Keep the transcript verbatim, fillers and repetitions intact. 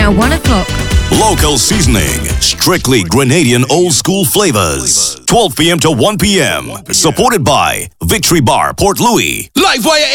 now one o'clock. Local seasoning, strictly Grenadian old school flavors. twelve p.m. to one p.m. Supported by Victory Bar, Port Louis. Livewire